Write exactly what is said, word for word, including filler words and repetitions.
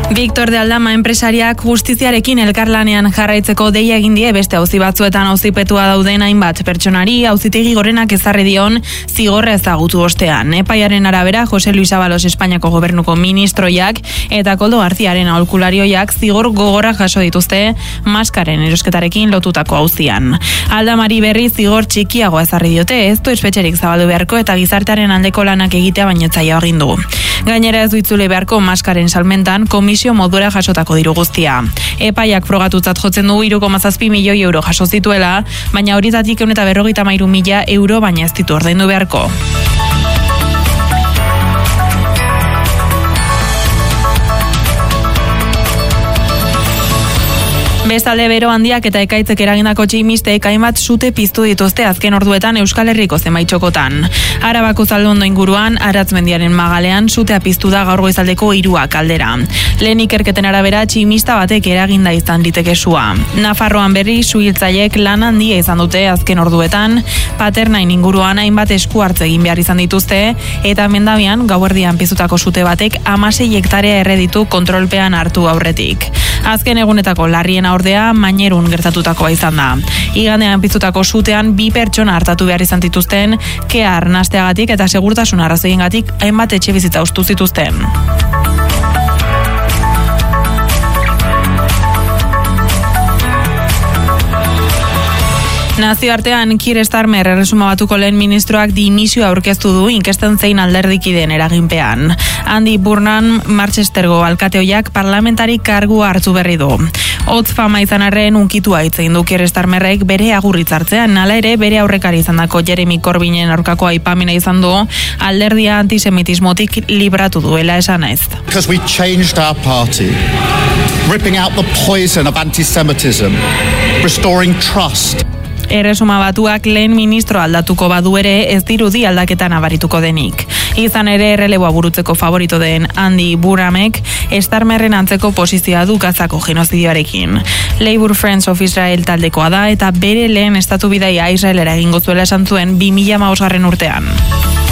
Victor de Aldama enpresariak justiziarekin elkarlanean jarraitzeko deia egin die beste auzi batzuetan auzipetua dauden hainbat pertsonari auzitegi gorenak ezarri dion zigorra ezagutu ostean. Epaiaren arabera Jose Luis Ábalos Espainiako gobernuko ministroiak eta Koldo Garziaren aholkularioak zigor gogorra jaso dituzte maskaren erosketarekin lotutako auzian. Aldamari berri zigor txikiago ezarri diote, ez du espetxerik zabaldu beharko eta gizartearen aldeko lanak egitea baino zaila agindu. Gainera ez du itzuli beharko maskaren salmentan komisio modura jasotako diru guztia. Epaiak frogatutzat jotzen du hiru koma zazpi milioi euro jaso zituela, baina horietatik ehun eta berrogeita hamairu mila euro baina ez ditu ordaindu beharko. Bestalde bero handiak eta ekaitzek eragindako tximistek hainbat sute piztu dituzte azken orduetan Euskal Herriko zenbait txokotan. Arabako Zalduondo inguruan, Aratzmendiaren magalean sutea piztu da gaur goizaldeko hiruak aldera. Lehen ikerketen arabera tximista batek eraginda izan liteke sua. Nafarroan berri suhiltzaileek lan handia izan dute azken orduetan, Paternain inguruan hainbat esku hartze egin behar izan dituzte eta Mendabian gauerdian piztutako sute batek hamasei hektarea erreditu kontrolpean hartu aurretik. Azken egunetako larrien ordea Mainerun gertatutakoa izan da. Igandean piztutako sutean bi pertsona hartatu behar izan dituzten, kea arnasteagatik eta segurtasun arrazoiengatik hainbat etxebizitza hustu zituzten. Nazioartean Keir Starmer erresuma batuko lehen ministroak dimisioa aurkeztu du inkesten zein alderdikideen eraginpean. Andy Burnham Manchestergo alkateoiak parlamentari kargua hartu berri du. Hotz fama izan arren unkitua hitz egin du Keir Starmerrek bere agurritz hartzean, hala ere bere aurrekari izandako Jeremy Corbynen aurkako aipamena izan du, alderdia antisemitismotik libratu duela esan ez. Because we changed our party, ripping out the poison of antisemitism, restoring trust. Erresuma batuak lehen ministro aldatuko badu ere ez dirudi aldaketan abarituko denik. Izan ere erreleboa burutzeko favorito den Andy Burnhamek Starmerren antzeko posizioa du Gazako genozidioarekin. Labour Friends of Israel taldekoa da eta bere lehen estatu bidaia Israelera egingo zuela esan zuen bi mila hamabosgarren urtean.